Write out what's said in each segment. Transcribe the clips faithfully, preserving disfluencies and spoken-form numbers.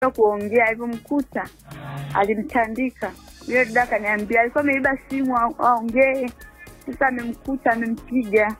kuongea, alipomkuta alimtandika. Yule dada akaniambia alikuwa ameiba simu aongee. Sasa amemkuta amempiga.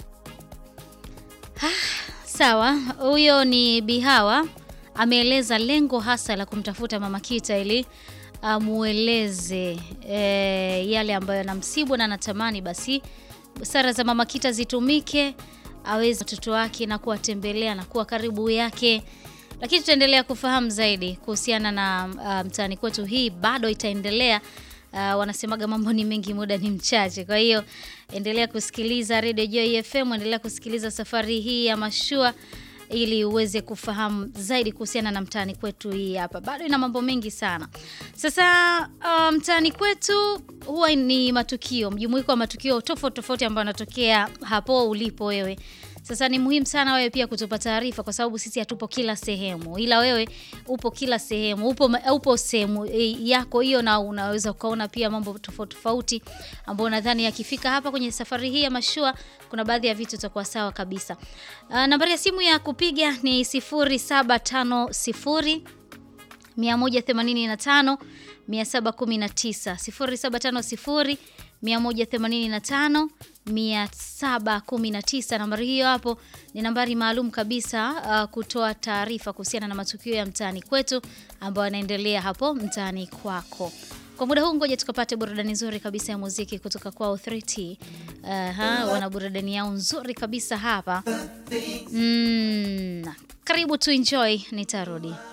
Sawa, huyo ni Bihawa ameeleza lengo hasa la kumtafuta Mama Kita ili amueleze e, yale ambayo anamsibu na anatamani basi busara za Mama Kita zitumike aweze mtoto wake na kuwatembelea na kuwa karibu yake. Lakini tutaendelea kufahamu zaidi kuhusiana na uh, mtaani kwetu. Hii bado itaendelea. Uh, wanasemaga mambo ni mengi, muda ni mchache. Kwa hiyo endelea kusikiliza Radio Joy F M, endelea kusikiliza safari hii ya mashua ili uweze kufahamu zaidi kuhusiana na mtaani kwetu. Hii hapa bado ina mambo mengi sana. Sasa uh, mtaani kwetu huwa ni matukio, mjumuiko wa matukio tofauti tofauti ambayo yanatokea hapo ulipo wewe. Sasa ni muhimu sana wewe pia kutupa taarifa, kwa sababu sisi hatupo kila sehemu, ila wewe upo kila sehemu, upo upo sehemu yako hiyo, na unaweza ukaona pia mambo tofauti tofauti ambayo nadhani yakifika hapa kwenye safari hii ya mashua kuna baadhi ya vitu vitakuwa sawa kabisa. Uh, nambari ya simu ya kupiga ni sifuri saba tano sifuri mia moja themanini na tano mia saba kumi na tisa sifuri saba tano sifuri mia moja themanini na tano mia saba kumi na tisa. Nambari hiyo hapo ni nambari maalum kabisa uh, kutoa taarifa kuhusiana na matukio ya mtaani kwetu ambayo yanaendelea hapo mtaani kwako. Kwa muda huu ngoja tukapate burudani nzuri kabisa ya muziki kutoka kwa Authority. Aha, uh, wana burudani yao nzuri kabisa hapa. Mm, karibu tu enjoy, nitarudi.